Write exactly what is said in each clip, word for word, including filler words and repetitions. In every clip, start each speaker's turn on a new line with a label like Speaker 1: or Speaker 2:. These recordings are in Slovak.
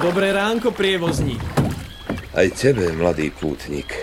Speaker 1: Dobré ránko, prievozník.
Speaker 2: Aj tebe, mladý pútnik.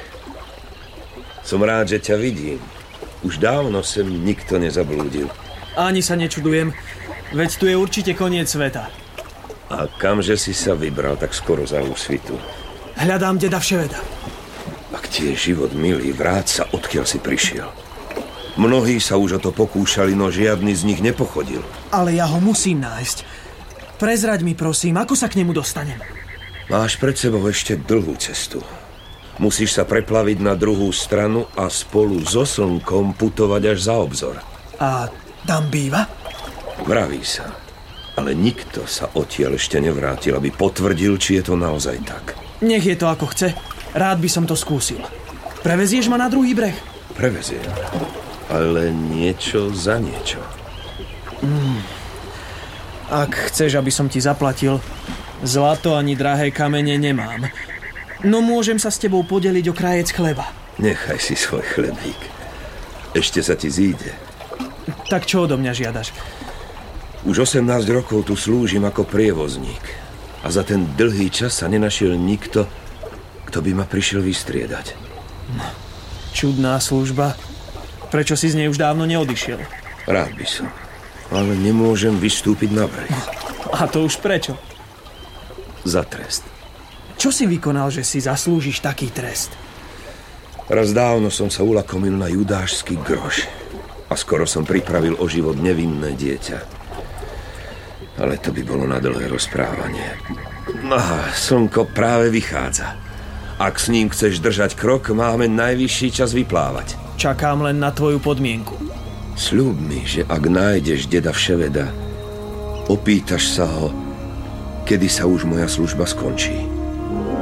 Speaker 2: Som rád, že ťa vidím. Už dávno sem nikto nezablúdil.
Speaker 1: Ani sa nečudujem, veď tu je určite koniec sveta.
Speaker 2: A kamže si sa vybral tak skoro za úsvitu?
Speaker 1: Hľadám deda Vševeda.
Speaker 2: Ak ti je život milý, vráť sa, odkiaľ si prišiel. Mnohí sa už o to pokúšali, no žiadny z nich nepochodil.
Speaker 1: Ale ja ho musím nájsť. Prezraď mi, prosím, ako sa k nemu dostanem.
Speaker 2: Máš pred sebou ešte dlhú cestu. Musíš sa preplaviť na druhú stranu a spolu so slnkom putovať až za obzor.
Speaker 1: A tam býva?
Speaker 2: Vraví sa. Ale nikto sa odtiaľ ešte nevrátil, aby potvrdil, či je to naozaj tak.
Speaker 1: Nech je to ako chce. Rád by som to skúsil. Prevezieš ma na druhý breh?
Speaker 2: Preveziem. Ale niečo za niečo.
Speaker 1: Mm. Ak chceš, aby som ti zaplatil, zlato ani drahé kamene nemám. No môžem sa s tebou podeliť o krajec chleba.
Speaker 2: Nechaj si svoj chlebík. Ešte sa ti zíde.
Speaker 1: Tak čo odo mňa žiadaš?
Speaker 2: Už osemnásť rokov tu slúžim ako prievozník. A za ten dlhý čas sa nenašiel nikto, kto by ma prišiel vystriedať.
Speaker 1: Čudná služba. Prečo si z nej už dávno neodišiel?
Speaker 2: Rád by som. Ale nemôžem vystúpiť na breh.
Speaker 1: A to už prečo?
Speaker 2: Za trest.
Speaker 1: Čo si vykonal, že si zaslúžiš taký trest?
Speaker 2: Raz dávno som sa ulakomil na judášsky groš a skoro som pripravil o život nevinné dieťa. Ale to by bolo na dlhé rozprávanie. No, slnko práve vychádza. Ak s ním chceš držať krok, máme najvyšší čas vyplávať.
Speaker 1: Čakám len na tvoju podmienku.
Speaker 2: Sľub mi, že ak nájdeš deda Vševeda, opýtaš sa ho, kedy sa už moja služba skončí.